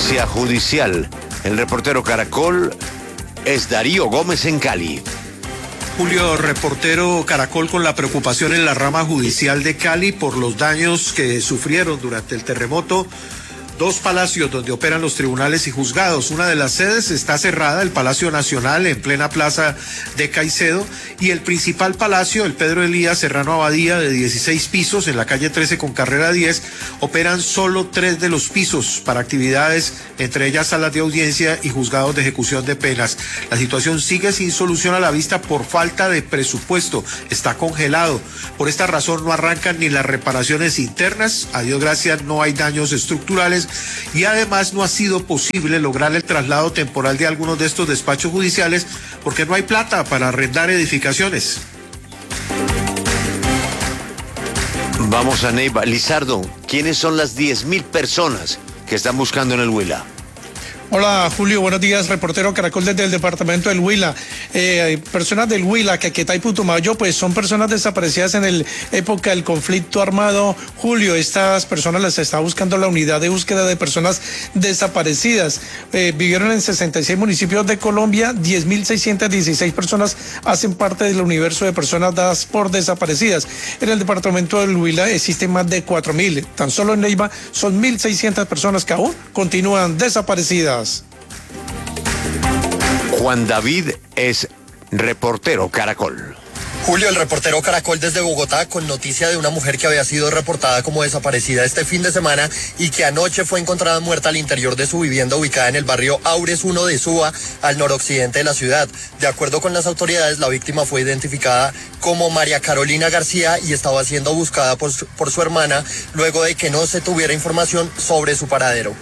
noticia judicial. El reportero Caracol es Darío Gómez en Cali. Julio, reportero Caracol, con la preocupación en la rama judicial de Cali por los daños que sufrieron durante el terremoto. Dos palacios donde operan los tribunales y juzgados. Una de las sedes está cerrada, el Palacio Nacional, en plena plaza de Caicedo, y el principal palacio, el Pedro Elías Serrano Abadía, de 16 pisos, en la calle 13 con carrera 10, operan solo 3 de los pisos para actividades, entre ellas salas de audiencia y juzgados de ejecución de penas. La situación sigue sin solución a la vista por falta de presupuesto, está congelado. Por esta razón no arrancan ni las reparaciones internas, a Dios gracias no hay daños estructurales, y además no ha sido posible lograr el traslado temporal de algunos de estos despachos judiciales porque no hay plata para arrendar edificaciones. Vamos a Neiva. Lizardo, ¿quiénes son las 10.000 personas que están buscando en el Huila? Hola Julio, buenos días, reportero Caracol desde el departamento del Huila. Personas del Huila, Caquetá y Putumayo, pues son personas desaparecidas en la época del conflicto armado. Julio, estas personas las está buscando la unidad de búsqueda de personas desaparecidas. Vivieron en 66 municipios de Colombia, 10.616 personas hacen parte del universo de personas dadas por desaparecidas. En el departamento del Huila existen más de 4.000. Tan solo en Neiva son 1.600 personas que aún continúan desaparecidas. Juan David es reportero Caracol. Julio, el reportero Caracol desde Bogotá, con noticia de una mujer que había sido reportada como desaparecida este fin de semana y que anoche fue encontrada muerta al interior de su vivienda ubicada en el barrio Aures 1 de Suba, al noroccidente de la ciudad. De acuerdo con las autoridades, la víctima fue identificada como María Carolina García y estaba siendo buscada por su hermana luego de que no se tuviera información sobre su paradero.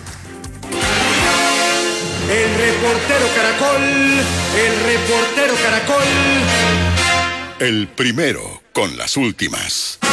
El reportero Caracol. El primero con las últimas.